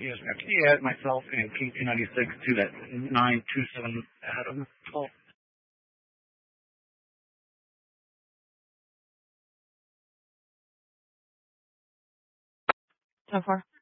Yes, ma'am. Can you add myself and King 296 to that 927 Adam call? So far.